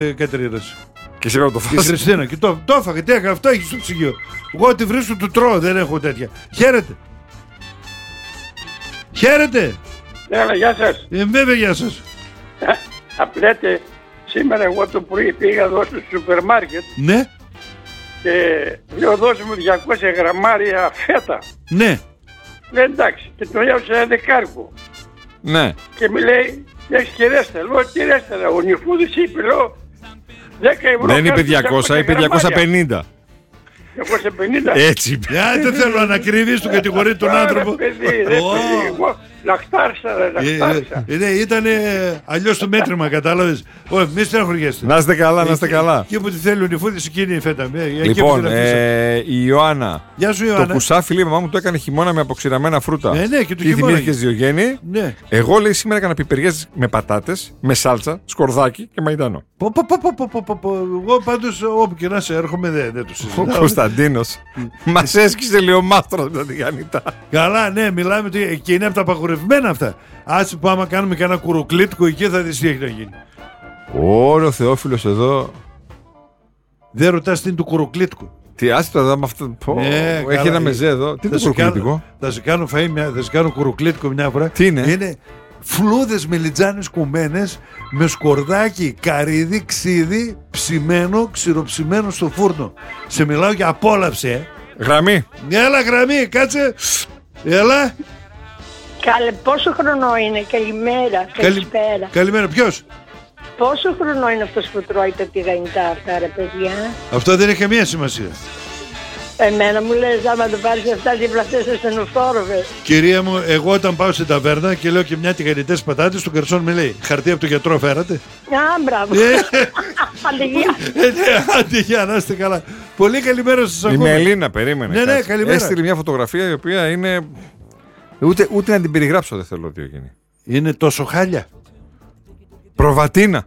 Κατερίνας. Και σήμερα το φας. Η Χριστίνα. Και το έφαγε. Τι έκανε, αυτό έχει στο ψυγείο. Εγώ ό,τι βρίσκω του τρώω, δεν έχω τέτοια. Χαίρετε. Χαίρετε. Έλα, γεια σας. Βέβαια, γεια σας. Απλέτε, σήμερα εγώ το πρωί πήγα εδώ στο σούπερ μάρκετ Ναι. και λέω δώσε μου 200 γραμμάρια φέτα. Ναι. Λέει εντάξει και το λέω σε ένα δεκάρικο. Ναι. Και μου λέει έχεις και ρέστα. Λέω τι ρέστα, ο Νιφούδης είπε, λέω 10 ευρώ. Δεν είπε 200, είπε 250. 250. Έτσι είπε. Δεν θέλω να ανακρίβεις, του κατηγορεί τον άνθρωπο. Λαχτάρισα. Ήταν αλλιώς το μέτρημα, κατάλαβες. Μη στεναχωριέστε. Να είστε καλά, να είστε καλά. Εκεί που τη θέλει ο Νιφούδης, εκείνη η φέτα. Λοιπόν, η Ιωάννα. Γεια σου, Το Ιωάννα. κουσάφι, λέει, η μαμά μου το έκανε χειμώνα με αποξηραμένα φρούτα. Ναι, και το Τι χειμώνα. θυμήθηκες, Διογέννη? Ναι. Εγώ, λέει, σήμερα έκανα πιπεριές με πατάτες, με σάλτσα, σκορδάκι και μαϊντανό. Εγώ πάντως όπου και να σε έρχομαι δεν το Ο συζητάω. Κωνσταντίνος μας έσκησε, λέει, ο μάστρος με τα τηγανιτά. Καλά, ναι, μιλάμε και είναι από τα απαγορευμένα αυτά. Άσε που άμα κάνουμε κανένα κουρουκλίτικο εκεί θα δεις τι έχει να γίνει. Όρο Θεόφιλος εδώ. Δεν ρωτάς τι είναι το κουρουκλίτικο. Τι άσπρα εδώ με αυτό. Έχει ένα μεζέ εδώ. Τι είναι το κουρουκλίτικο? Θα σε κάνω φαΐ, θα σε κάνω κουρουκλίτικο μια φορά. Τι είναι? Είναι φλούδες μελιτζάνες κουμένες με σκορδάκι, καρύδι, ξύδι, ψημένο, ξηροψημένο στο φούρνο. Σε μιλάω για απόλαυσε. Γραμμή. Έλα γραμμή, κάτσε. Έλα. Πόσο χρονό είναι, καλημέρα, καλησπέρα. Καλημέρα, ποιος? Πόσο χρονό είναι αυτός που τρώει τα τηγανιτά αυτά, ρε παιδιά? Αυτό δεν έχει καμία σημασία. Εμένα μου λες, άμα το πάρεις αυτά δίπλα αυτές στο στενοφόρο, Κυρία μου, εγώ όταν πάω στην ταβέρνα και λέω και μια τηγανιτές πατάτες, του γκαρσόν με λέει χαρτί από το γιατρό φέρατε? Α, μπράβο. Αντιγεια, να είστε καλά. Πολύ καλημέρα σας ακούω. Η Μελίνα, περίμενε. Ναι, καλημέρα. Έστειλε μια φωτογραφία η οποία είναι. Ούτε να την περιγράψω δεν θέλω, Διογέννη. Είναι τόσο χάλια. Προβατίνα.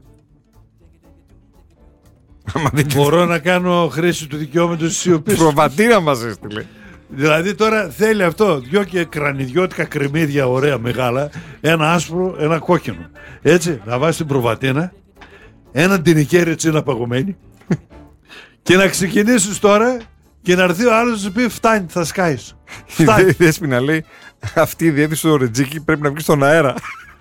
Μπορώ να κάνω χρήση του δικαιώματος της σιωπής. Προβατίνα μας έστειλε. Δηλαδή τώρα θέλει αυτό, δυο και κρανιδιώτικα κρεμμύδια ωραία μεγάλα, ένα άσπρο, ένα κόκκινο. Έτσι, να βάζει την προβατίνα, ένα τυνικέρι τσίνα παγωμένη και να ξεκινήσεις τώρα και να έρθει ο άλλος να σου πει φτάνει, θα σκάεις. Η Δέσποινα λέει αυτή η διεύθυνση του Ρετζίκη πρέπει να βγει στον αέρα.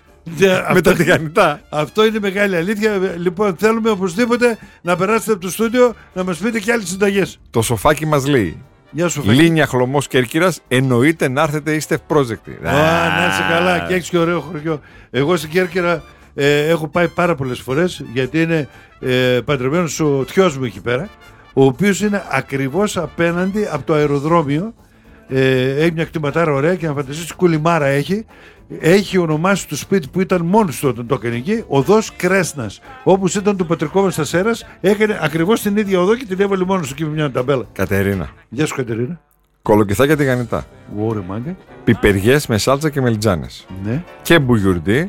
Με τα τηγανιτά. Αυτό είναι μεγάλη αλήθεια. Λοιπόν, θέλουμε οπωσδήποτε να περάσετε από το στούντιο να μας πείτε και άλλες συνταγές. Το σοφάκι μας λέει Γεια σου, Φάκη. Λίνια Χλωμός Κέρκυρας, εννοείται να έρθετε, είστε ευπρόσδεκτοι. Να είσαι καλά και έχεις και ωραίο χωριό. Εγώ στην Κέρκυρα έχω πάει πάρα πολλές φορές γιατί είναι παντρεμένος ο θειός μου εκεί πέρα, ο οποίος είναι ακριβώς απέναντι από το αεροδρόμιο. Έχει μια κτηματάρα ωραία και να φανταστείς κουλιμάρα έχει. Έχει ονομάσει το σπίτι που ήταν μόνος του όταν το έκανε εκεί οδός Κρέσνας. Όπως ήταν το πατρικό μας Ασέρας, έκανε ακριβώς την ίδια οδό και την έβαλε μόνος του και με μια ταμπέλα. Κατερίνα. Γεια σου, Κατερίνα. Κολοκυθάκια τηγανιτά. Ωραία, μάγκα. Πιπεριές με σάλτσα και μελιτζάνες. Ναι. Και μπουγιουρντί.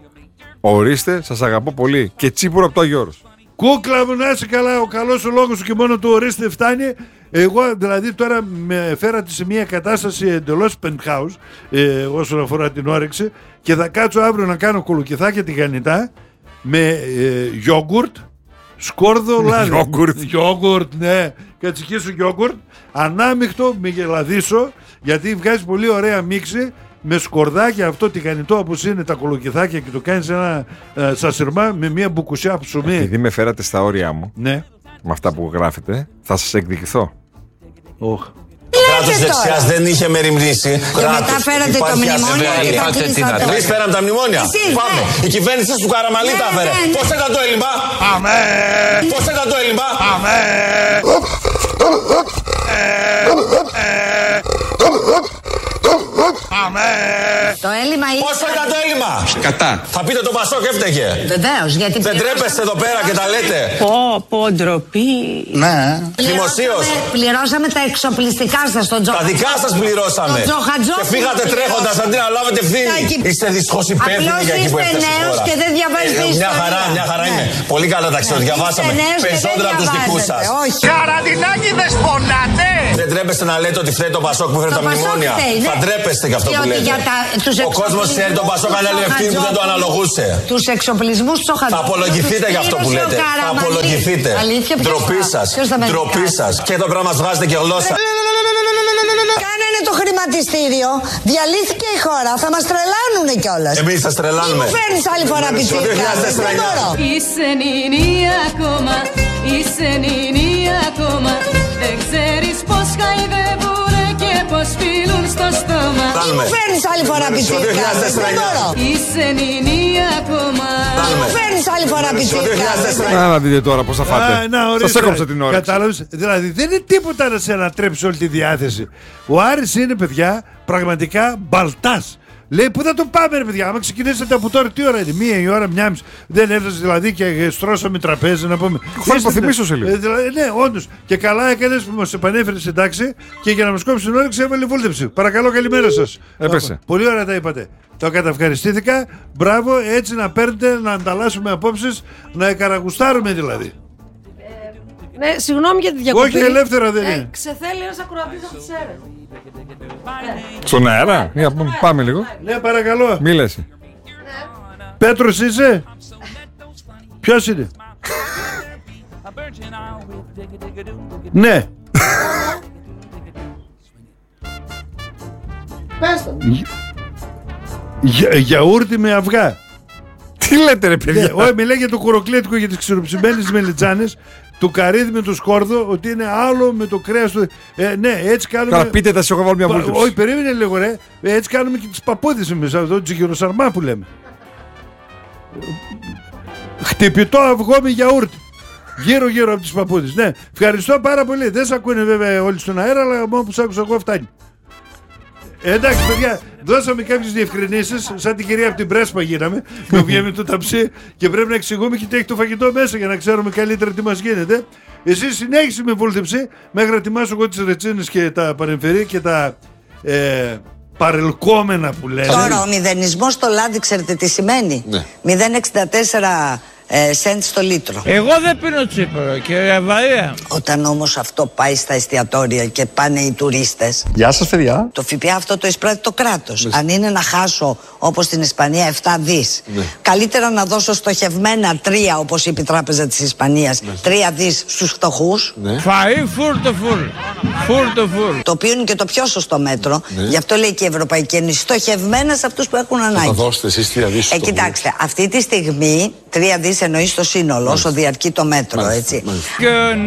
Ορίστε, σας αγαπώ πολύ. Και τσίπουρο από το Άγιο Όρος. Κούκλα μου, να είσαι καλά. Ο καλός ο λόγος σου και μόνο του ορίστε φτάνει. Εγώ δηλαδή τώρα με φέρατε σε μια κατάσταση εντελώς penthouse όσον αφορά την όρεξη και θα κάτσω αύριο να κάνω κολοκυθάκια τηγανιτά με γιόγκουρτ, σκόρδο λάδι. Γιόγκουρτ, ναι. Κατσικίσου γιόγκουρτ, ανάμειχτο με γελαδίσο, γιατί βγάζει πολύ ωραία μίξη με σκορδάκια αυτό τηγανιτό όπως είναι τα κολοκυθάκια και το κάνεις ένα σασιρμά με μια μπουκουσιά ψωμί. Επειδή με φέρατε στα όρια μου, ναι, με αυτά που γράφετε, θα σας εκδικηθώ. Oh. Το κράτος δεξιάς δεν είχε μεριμνήσει. Και μετά φέρατε το μνημόνιο και τα κλείσατε. Εμείς φέραμε τα μνημόνια. Πάμε. Η κυβέρνηση του Καραμαλή τα έφερε. Πώς ήταν το έλλειμμα? Πάμε. Πώς ήταν το έλλειμμα? Πάμε. Πάμε. Το έλλειμμα είναι. Πώς ήταν το έλλειμμα? Κατά. Θα πείτε το Πασόκ έφταιγε. Βεβαίως, γιατί. Δεν τρέπεστε εδώ πέρα και τα λέτε? Πω, ντροπή. Ναι. Δημοσίως. Πληρώσαμε τα εξοπλιστικά σας στον Τζοχατζό. Τα δικά σας πληρώσαμε. Και φύγατε τρέχοντας αντί να λάβετε ευθύνη. Είστε δυστυχώς υπεύθυνοι για εκεί που έφτασε. Είστε νέος και δεν διαβάζετε ιστορία. Μια χαρά είναι. Πολύ καλά τα ξέρω. Διαβάσαμε. Περισσότερα από τους δικούς σας. Καραντινάκι δεν σπονάτε. Δεν τρέπεστε να λέτε ότι φταίει το Πασόκ που έφερε τα μνημόνια? Θα ντρέπεστε γι' αυτό που λέτε. Ο κόσμος ξέρει τον Πασόκ ανέλαβε ευθύνη που δεν το αναλογούσε. Τους εξοπλισμούς ψοχαντών. Θα απολογηθείτε για αυτό που λέτε. Θα απολογηθείτε. Ντροπή σας. Και εδώ πέρα μας βγάζετε και γλώσσα. Κάνανε το χρηματιστήριο, διαλύθηκε η χώρα, θα μας τρελάνουνε κιόλας. Εμείς σας τρελάνουμε. Τι μου φέρνεις άλλη φορά πιτσίρικα. Δεν μπορώ. Είσαι νινή ακόμα, είσαι νινή ακόμα. Δεν ξέρεις πως χαϊδεύουνε και πως φιλούν στο στόμα. Τι μου φέρνεις άλλη φορά πιτσίρικα. Δεν μπορώ. Είσαι νινή ακόμα. Τι μου φέρνεις άλλη φορά πιτσίρικα. Να δείτε τώρα πώς θα φάτε. Σας έκοψα την ώρα. Κατάλαβες. Δηλαδή δεν είναι τίποτα να σε ανατρέψει όλη τη διάθεση. Ο Άρης είναι, παιδιά, πραγματικά μπαλτάς. Λέει, πού θα το πάμε, ρε παιδιά. Άμα ξεκινήσετε από τώρα, τι ώρα είναι, 1 η ώρα, 1,5. Δεν έφτασε δηλαδή και στρώσαμε τραπέζι να πούμε. Θα υποθυμίσω σε λίγο. Ναι, όντως. Και καλά έκανες που μας επανέφερες στην τάξη και για να μας κόψει την ώρα έβαλε βούλτεψη. Παρακαλώ, καλημέρα σας. Έπεσε. Πολύ ωραία τα είπατε. Το καταευχαριστήθηκα. Μπράβο, έτσι να παίρνετε, να ανταλλάσσουμε απόψεις, να εκαραγουστάρουμε δηλαδή. Ναι, συγγνώμη για τη διακοπή. Όχι, ελεύθερα δεν είναι. Ξεθέλει ένας ακροατής από τις αίρες. Στον αέρα, πάμε λίγο. Ναι, παρακαλώ. Μίλεσαι. Πέτρος είσαι? Ποιος είναι? Ναι. Πες το. Γιαούρτι με αυγά. Τι λέτε ρε παιδιά. Όχι, μιλάει για το κουροκλέτικο, για τις ξηροψημένες μελιτζάνες, του καρύδι με το σκόρδο, ότι είναι άλλο με το κρέας του. Ναι, έτσι κάνουμε. Καλά, πείτε τα, σε έχω βάλει μια βούλτεψη. Όχι, περίμενε λίγο, ρε. Έτσι κάνουμε και τις παππούδες εμείς, αυτό το τζιγυροσαρμά που λέμε. Χτυπητό αυγό με γιαούρτι. Γύρω-γύρω από τις παππούδες. Ναι, ευχαριστώ πάρα πολύ. Δεν σε ακούνε βέβαια όλοι στον αέρα, αλλά μόνο που σ' άκουσα εγώ φτάνει. Εντάξει, παιδιά, δώσαμε κάποιες διευκρινήσεις. Σαν την κυρία από την Πρέσπα γίναμε. Που βγαίνει το ταψί και πρέπει να εξηγούμε και τι έχει το φαγητό μέσα για να ξέρουμε καλύτερα τι μας γίνεται. Εσύ συνέχισε με βούλτεψη μέχρι να ετοιμάσω εγώ τις ρετσίνες και τα παρεμφερή και τα παρελκόμενα που λένε. Τώρα ο μηδενισμός στο λάδι, ξέρετε τι σημαίνει? Ναι. 0,64 σέντ στο λίτρο. Εγώ δεν πίνω τσίπρο, κύριε Βαρία. Όταν όμως αυτό πάει στα εστιατόρια και πάνε οι τουρίστες. Γεια σας, παιδιά. Το ΦΠΑ αυτό το εισπράττει το κράτος. Αν είναι να χάσω όπως στην Ισπανία 7 δις, καλύτερα να δώσω στοχευμένα 3, όπως είπε η Τράπεζα της Ισπανίας, 3 δις στους φτωχούς. Φαΐ φουρ. Το οποίο είναι και το πιο σωστό μέτρο. Γι' αυτό λέει και η Ευρωπαϊκή Ένωση, στοχευμένα σε αυτούς που έχουν ανάγκη. Θα δώσετε εσείς 3 δις. Κοιτάξτε, αυτή τη στιγμή 3 δις εννοεί στο σύνολο, όσο διαρκεί το μέτρο, έτσι. Και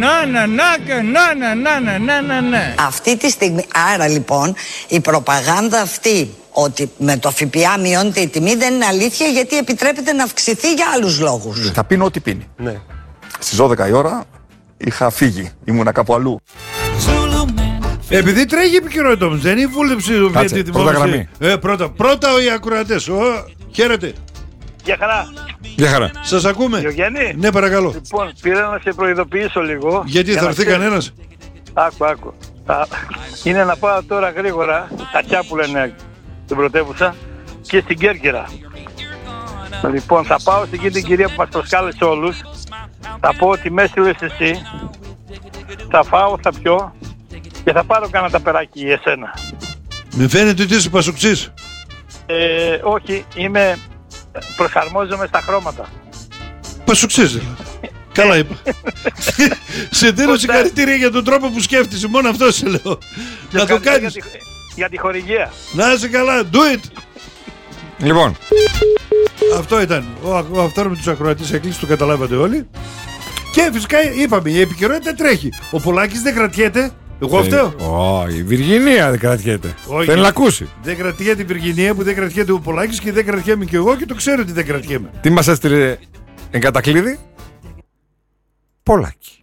να. Αυτή τη στιγμή, άρα λοιπόν, η προπαγάνδα αυτή ότι με το ΦΠΑ μειώνεται η τιμή δεν είναι αλήθεια, γιατί επιτρέπεται να αυξηθεί για άλλους λόγους. Θα πίνω ό,τι πίνει. Στις 12 η ώρα είχα φύγει, ήμουνα κάπου αλλού. Επειδή τρέχει επικαιρότητα όμως, δεν είναι βούλεψη για τη δημόσια. Πρώτα οι ακροατές. Χαίρετε. Γεια χαρά. Γεια χαρά. Σας ακούμε. Γιωγέννη. Ναι, παρακαλώ. Λοιπόν, πήρα να σε προειδοποιήσω λίγο. Γιατί θα έρθει κανένας? Άκου. Είναι να πάω τώρα γρήγορα, τα που λένε στην πρωτεύουσα, και στην Κέρκυρα. Λοιπόν, θα πάω στην την κυρία που μας προσκάλεσε όλους. Θα πω ότι με έστειλες εσύ. Θα φάω, θα πιω και θα πάρω κάνα ταπεράκι για εσένα. Με φαίνεται ότι είσαι πασοξής. Όχι, προσαρμόζομαι στα χρώματα. Πασοξής δηλαδή. Καλά είπα. Σε δίνω συγχαρητήρια για τον τρόπο που σκέφτεσαι. Μόνο αυτό σε λέω. Να το κάνεις. Για τη χορηγία. Να είσαι καλά. Do it. Λοιπόν. Αυτό ήταν. Ο αυθόρμητος τους ακροατής έκλεισε. Το καταλάβατε όλοι. Και φυσικά είπαμε, η επικαιρότητα τρέχει. Ο Πολάκης δεν κρατιέται. Εγώ φταίω. Όχι, η Βιργινία δεν κρατιέται. Θέλει να ακούσει. Δεν κρατιέται η Βιργινία που δεν κρατιέται ο Πολάκης και δεν κρατιέμαι και εγώ και το ξέρω ότι δεν κρατιέμαι. Τι μας έστειλε εν κατακλείδη? Πολάκη.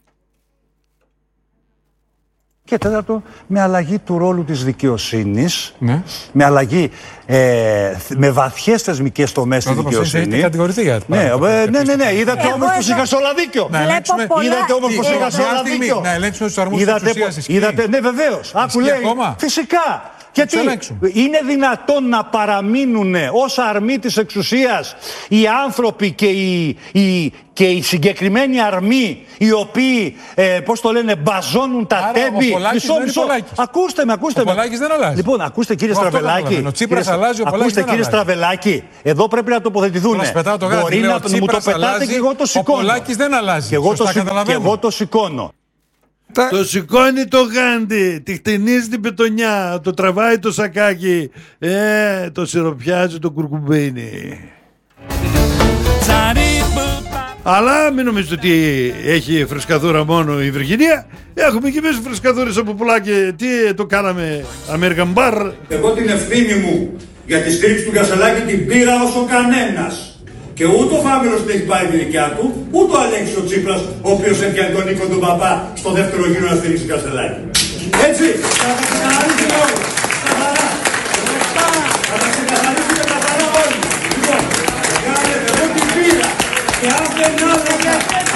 Και τέταρτο, με αλλαγή του ρόλου της δικαιοσύνης, με αλλαγή, με βαθιές θεσμικές τομές της δικαιοσύνης. Έχετε κατηγορηθεί για ναι, είδατε όμως πως είχα σε όλα δίκιο. Είδατε όμως πως είχα σε όλα δίκιο. Να ελέγξουμε τους αρμόδιους της ουσίας της. Ναι, βεβαίως. Άκου λέει, φυσικά. Γιατί είναι δυνατόν να παραμείνουν ως αρμή της εξουσίας οι άνθρωποι και οι συγκεκριμένοι αρμοί οι οποίοι, πώς το λένε, μπαζώνουν τα τέμπη. Μισό. Ακούστε με. Ο Πολάκης δεν αλλάζει. Λοιπόν, ακούστε κύριε Στραβελάκη. Ο Τσίπρας αλλάζει, ο Πολάκης δεν κύριε Στραβελάκη, εδώ πρέπει να τοποθετηθούν. Μπορεί να μου το πετάτε και εγώ το σηκώνω. Ο Πολάκης δεν αλλάζει. Και εγώ το σηκώνω. Το σηκώνει το γάντι, τη χτενίζει την πετονιά, το τραβάει το σακάκι, το σιροπιάζει το κουρκουμπίνι. Αλλά μην νομίζετε ότι έχει φρεσκαδούρα μόνο η Βυργινία. Έχουμε και εμείς φρεσκαδούρες από Πουλάκη. Τι το κάναμε, American Bar. Εγώ την ευθύνη μου για τη στήριξη του Κασελάκη την πήρα όσο κανένας. Και ούτε ο Φάμελος που έχει πάρει τη δικιά του, ούτε ο Αλέξης ο Τσίπρας, ο οποίος έφτιανε τον Νίκο τον Παπά στο δεύτερο γύρο να στηρίξει Κασελάκη. Έτσι, θα τα ξεκαθαρίσουμε όλοι. Καθαρά. Θα τα ξεκαθαρίσουμε καθαρά όλοι. Λοιπόν, κάνετε εγώ την πήρα. Και αν δεν άλλαζα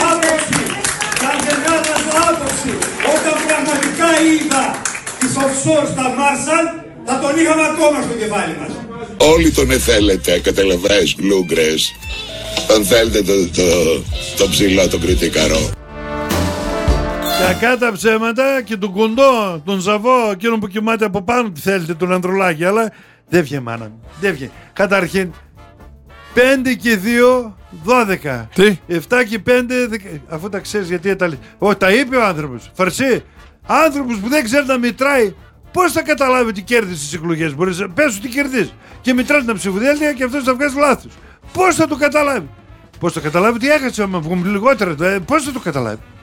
άποψη, όταν πραγματικά είδα τις offshore στα Μάρσαλ, θα τον είχαμε ακόμα στο κεφάλι μας. Όλοι τον θέλετε, κατελευρές, γλούγκρες. Αν θέλετε το ψηλό, το κριτικαρό. Κακά τα ψέματα και τον κοντό, τον ζαβό, εκείνον που κοιμάται από πάνω, τι θέλετε, τον ανδρολάκι. Αλλά δεν βγαίνει, μάνα μου. Δεν βγαίνει. Καταρχήν, 5 και 2, 12. Τι? 7 και 5, 10. Αφού τα ξέρεις γιατί τα λέει. Όχι, τα είπε ο άνθρωπος. Φαρσί. Άνθρωπος που δεν ξέρει να μετράει. Πώς θα καταλάβει τι κέρδισε στις εκλογές? Μπορείς να πες ότι κερδίζει και μετράει τα ψηφοδέλτια και αυτός θα βγάζει λάθος. Πώς θα το καταλάβει? Πώς θα καταλάβει ότι έχασε άμα βγουν λιγότερα? Πώς θα το καταλάβει?